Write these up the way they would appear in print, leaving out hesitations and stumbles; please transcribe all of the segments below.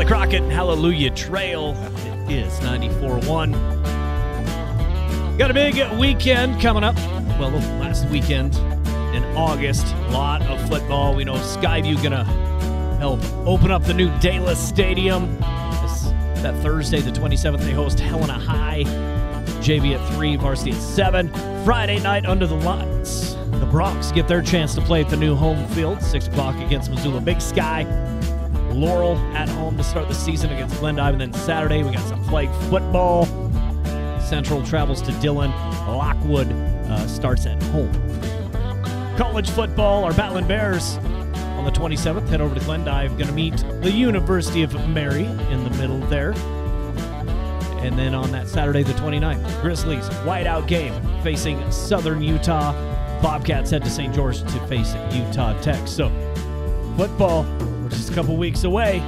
Crockett Hallelujah Trail. It is 94.1. Got a big weekend coming up. Well, the last weekend in August. A lot of football. We know Skyview going to help open up the new Dayla Stadium. That Thursday, the 27th, they host Helena High. JV at 3, varsity at 7. Friday night under the lights, the Bronx get their chance to play at the new home field, 6 o'clock against Missoula Big Sky. Laurel at home to start the season against Glendive. And then Saturday, we got some flag football. Central travels to Dillon. Lockwood starts at home. College football, our Battling Bears on the 27th head over to Glendive. Going to meet the University of Mary in the middle there. And then on that Saturday, the 29th, Grizzlies whiteout game facing Southern Utah. Bobcats head to St. George to face Utah Tech. So football, we're just a couple weeks away.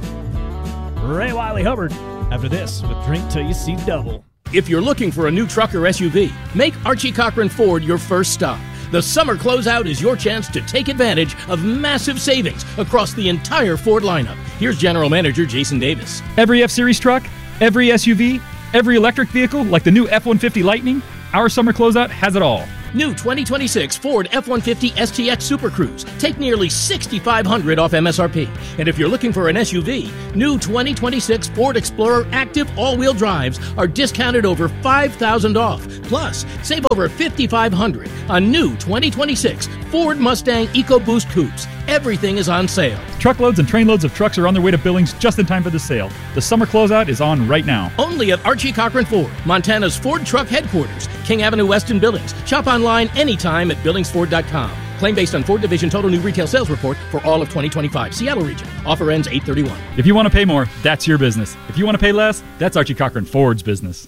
Ray Wiley Hubbard after this with Drink Till You See Double. If you're looking for a new truck or SUV, make Archie Cochran Ford your first stop. The summer closeout is your chance to take advantage of massive savings across the entire Ford lineup. Here's General Manager Jason Davis. Every F-Series truck, every SUV, every electric vehicle like the new F-150 Lightning, our summer closeout has it all. New 2026 Ford F-150 STX Super Cruise. Take nearly $6,500 off MSRP. And if you're looking for an SUV, new 2026 Ford Explorer Active all-wheel drives are discounted over $5,000 off. Plus, save over $5,500 on new 2026 Ford Mustang EcoBoost Coupes. Everything is on sale. Truckloads and trainloads of trucks are on their way to Billings just in time for the sale. The summer closeout is on right now. Only at Archie Cochran Ford, Montana's Ford Truck Headquarters, King Avenue West in Billings. Shop online anytime at BillingsFord.com. Claim based on Ford Division Total New Retail Sales Report for all of 2025. Seattle region. Offer ends 8/31. If you want to pay more, that's your business. If you want to pay less, that's Archie Cochran Ford's business.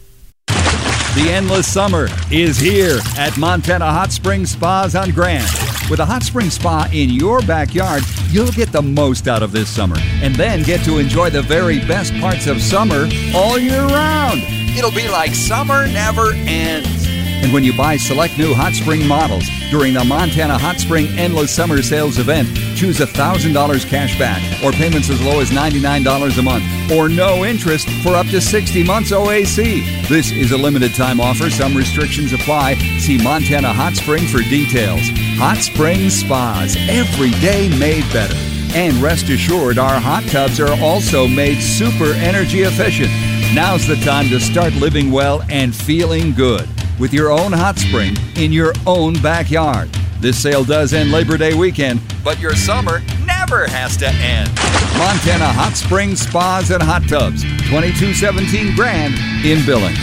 The endless summer is here at Montana Hot Springs Spas on Grand. With a hot spring spa in your backyard, you'll get the most out of this summer and then get to enjoy the very best parts of summer all year round. It'll be like summer never ends. And when you buy select new hot spring models during the Montana Hot Spring Endless Summer Sales event, choose $1,000 cash back or payments as low as $99 a month or no interest for up to 60 months OAC. This is a limited time offer. Some restrictions apply. See Montana Hot Spring for details. Hot Spring Spas, every day made better. And rest assured, our hot tubs are also made super energy efficient. Now's the time to start living well and feeling good with your own hot spring in your own backyard. This sale does end Labor Day weekend, but your summer never has to end. Montana Hot Springs Spas and Hot Tubs, 2217 Grand in Billings.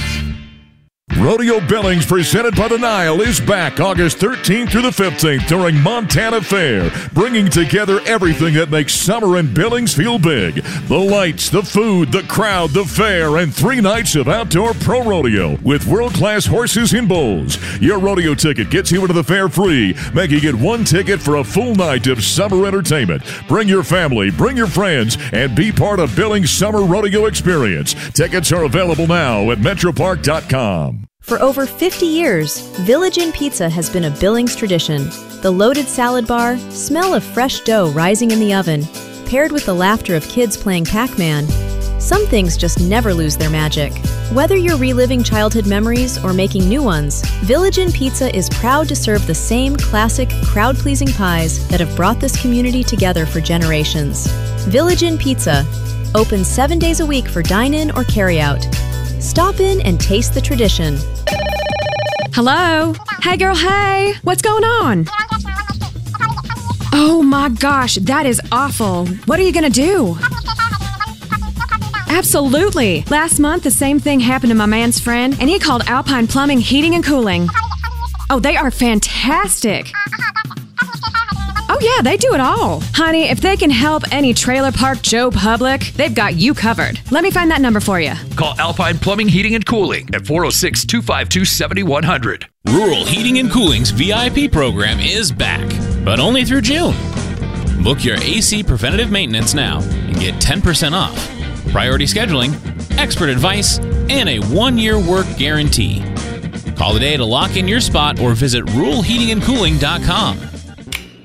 Rodeo Billings, presented by the Nile, is back August 13th through the 15th during Montana Fair, bringing together everything that makes summer in Billings feel big. The lights, the food, the crowd, the fair, and 3 nights of outdoor pro rodeo with world-class horses and bulls. Your rodeo ticket gets you into the fair free, making it 1 ticket for a full night of summer entertainment. Bring your family, bring your friends, and be part of Billings' summer rodeo experience. Tickets are available now at metropark.com. For over 50 years, Village Inn Pizza has been a Billings tradition. The loaded salad bar, smell of fresh dough rising in the oven, paired with the laughter of kids playing Pac-Man. Some things just never lose their magic. Whether you're reliving childhood memories or making new ones, Village Inn Pizza is proud to serve the same classic, crowd-pleasing pies that have brought this community together for generations. Village Inn Pizza, open 7 days a week for dine-in or carry-out. Stop in and taste the tradition. Hello? Hey girl, hey! What's going on? Oh my gosh, that is awful. What are you gonna do? Absolutely. Last month, the same thing happened to my man's friend, and he called Alpine Plumbing, Heating, and Cooling. Oh, they are fantastic. Oh yeah, they do it all. Honey, if they can help any trailer park Joe Public, they've got you covered. Let me find that number for you. Call Alpine Plumbing, Heating, and Cooling at 406-252-7100. Rural Heating and Cooling's VIP program is back, but only through June. Book your AC preventative maintenance now and get 10% off, priority scheduling, expert advice, and a 1-year work guarantee. Call today to lock in your spot or visit ruralheatingandcooling.com.